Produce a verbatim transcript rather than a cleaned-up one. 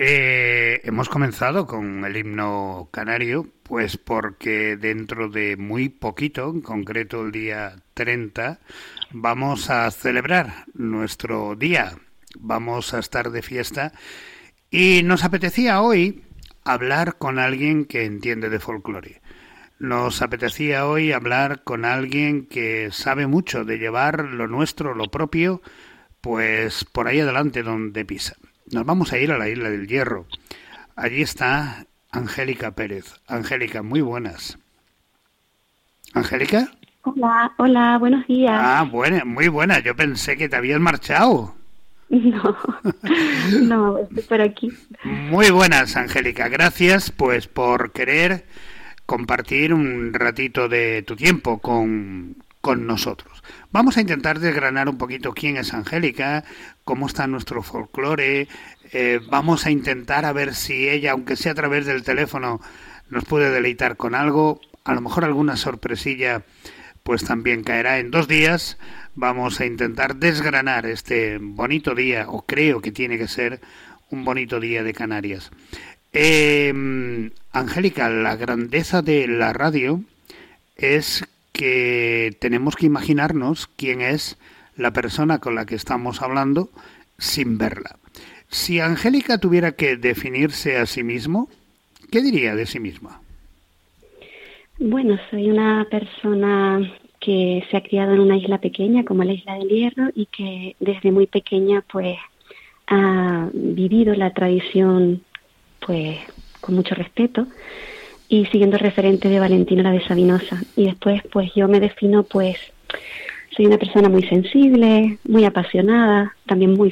Eh, hemos comenzado con el himno canario, pues porque dentro de muy poquito, en concreto el día treinta, vamos a celebrar nuestro día, vamos a estar de fiesta y nos apetecía hoy hablar con alguien que entiende de folclore. Nos apetecía hoy hablar con alguien que sabe mucho de llevar lo nuestro, lo propio, pues por ahí adelante donde pisa. Nos vamos a ir a la Isla del Hierro. Allí está Angélica Pérez. Angélica, muy buenas. ¿Angélica? Hola, hola, buenos días. Ah, buena, muy buena. Yo pensé que te habías marchado. No, no, estoy por aquí. Muy buenas, Angélica. Gracias, pues, por querer compartir un ratito de tu tiempo con, con nosotros. Vamos a intentar desgranar un poquito quién es Angélica, cómo está nuestro folclore. Eh, vamos a intentar a ver si ella, aunque sea a través del teléfono, nos puede deleitar con algo. A lo mejor alguna sorpresilla pues también caerá en dos días. Vamos a intentar desgranar este bonito día, o creo que tiene que ser un bonito día de Canarias. Eh, Angélica, la grandeza de la radio es que tenemos que imaginarnos quién es la persona con la que estamos hablando sin verla. Si Angélica tuviera que definirse a sí mismo, ¿qué diría de sí misma? Bueno, soy una persona que se ha criado en una isla pequeña como la Isla del Hierro y que desde muy pequeña pues ha vivido la tradición pues con mucho respeto y siguiendo el referente de Valentina la de Sabinosa. Y después pues yo me defino pues soy una persona muy sensible, muy apasionada, también muy